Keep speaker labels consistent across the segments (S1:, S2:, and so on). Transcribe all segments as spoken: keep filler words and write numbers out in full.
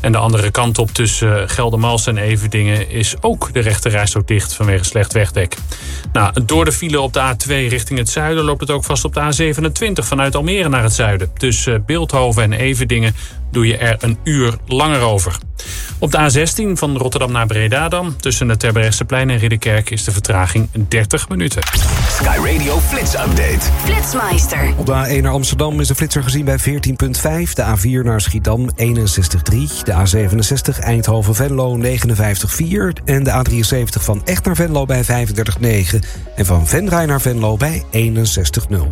S1: En de andere kant op tussen Geldermalsen en Everdingen is ook de rechterrijstrook dicht vanwege slecht wegdek. Nou, door de file op de A twee richting het zuiden loopt het ook vast op de A zevenentwintig vanuit Almere naar het zuiden. Tussen Bilthoven en Everdingen doe je er een uur langer over. Op de A zestien van Rotterdam naar Breda dan, tussen het Terbrechtseplein en Ridderkerk is de vertraging dertig minuten.
S2: Sky Radio Flits Update.
S3: Flitsmeister.
S4: Op de A één naar Amsterdam is de flitser gezien bij veertien komma vijf. De A vier naar Schiedam eenenzestig komma drie. De A zevenenzestig Eindhoven-Venlo negenenvijftig komma vier. En de A drieënzeventig van Echt naar Venlo bij vijfendertig komma negen. En van Venray naar Venlo bij eenenzestig komma nul.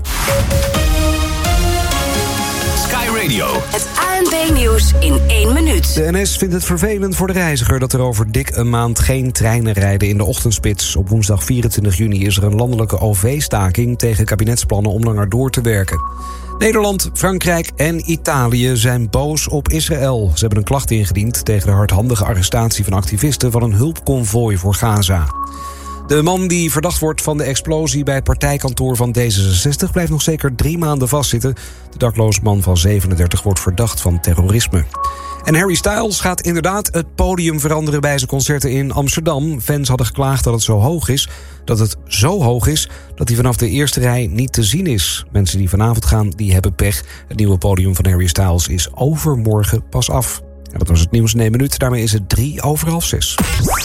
S2: Sky Radio.
S3: Het A N B-nieuws in één minuut.
S4: De N S vindt het vervelend voor de reiziger dat er over dik een maand geen treinen rijden in de ochtendspits. Op woensdag vierentwintig juni is er een landelijke O V-staking tegen kabinetsplannen om langer door te werken. Nederland, Frankrijk en Italië zijn boos op Israël. Ze hebben een klacht ingediend tegen de hardhandige arrestatie van activisten van een hulpconvooi voor Gaza. De man die verdacht wordt van de explosie bij het partijkantoor van D zesenzestig blijft nog zeker drie maanden vastzitten. De dakloze man van zevenendertig wordt verdacht van terrorisme. En Harry Styles gaat inderdaad het podium veranderen bij zijn concerten in Amsterdam. Fans hadden geklaagd dat het zo hoog is, dat het zo hoog is dat hij vanaf de eerste rij niet te zien is. Mensen die vanavond gaan, die hebben pech. Het nieuwe podium van Harry Styles is overmorgen pas af. En dat was het nieuws in één minuut. Daarmee is het drie over half zes.